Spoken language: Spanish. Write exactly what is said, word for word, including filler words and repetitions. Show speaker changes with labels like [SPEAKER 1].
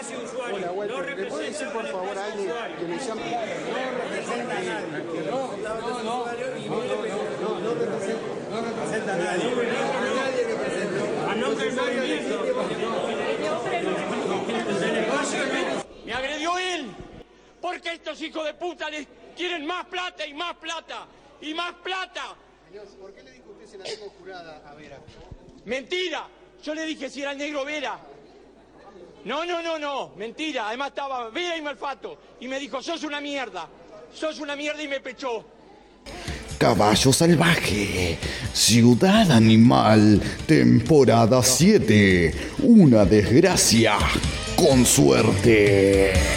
[SPEAKER 1] Hola, Walter, ¿le puede decir por favor a alguien que le llame? No, no, no, no representa a nadie. Nadie representa. A nombre del movimiento.
[SPEAKER 2] Me agredió él, porque estos hijos de puta les quieren más plata y más plata y más plata.
[SPEAKER 1] Señor, ¿por qué le dijo usted se la tengo jurada a Vera?
[SPEAKER 2] Mentira, yo le dije si era el negro Vera. No, no, no, no, mentira, además estaba Vera y Malfato y me dijo, sos una mierda, sos una mierda y me pechó.
[SPEAKER 3] Caballo Salvaje, Ciudad Animal, temporada siete. Una desgracia con suerte.